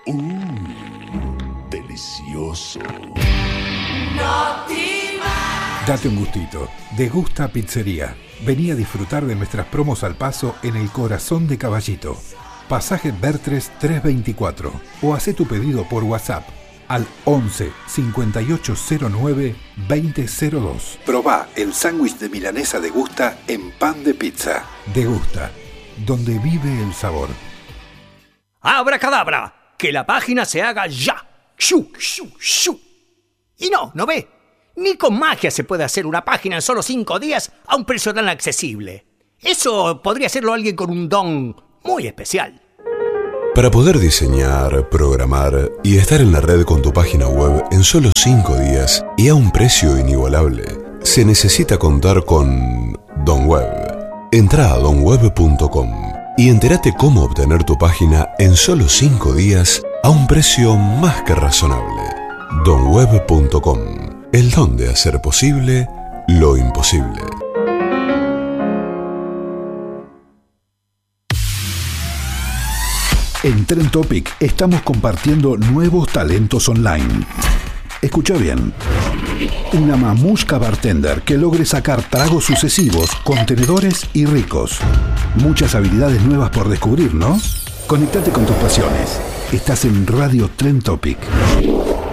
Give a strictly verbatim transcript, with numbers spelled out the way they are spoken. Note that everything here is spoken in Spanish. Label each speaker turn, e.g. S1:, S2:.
S1: Uh, delicioso.
S2: Date un gustito. Degusta Pizzería. Vení a disfrutar de nuestras promos al paso en el corazón de Caballito. Pasaje Bertres trescientos veinticuatro. O hacé tu pedido por WhatsApp al once cincuenta y ocho cero nueve veinte cero dos. Probá el sándwich de milanesa Degusta en pan de pizza. Degusta, donde vive el sabor.
S3: ¡Abracadabra! ¡Que la página se haga ya! ¡Shu, shu, shu! Y no, ¿no ve? Ni con magia se puede hacer una página en solo cinco días a un precio tan accesible. Eso podría hacerlo alguien con un don muy especial.
S4: Para poder diseñar, programar y estar en la red con tu página web en solo cinco días y a un precio inigualable, se necesita contar con DonWeb. Entrá a don web punto com y entérate cómo obtener tu página en solo cinco días a un precio más que razonable. don web punto com. El don de hacer posible lo imposible.
S2: En Trend Topic estamos compartiendo nuevos talentos online. Escucha bien. Una mamushka bartender que logre sacar tragos sucesivos, contenedores y ricos. Muchas habilidades nuevas por descubrir, ¿no? Conectate con tus pasiones. Estás en Radio Trend Topic.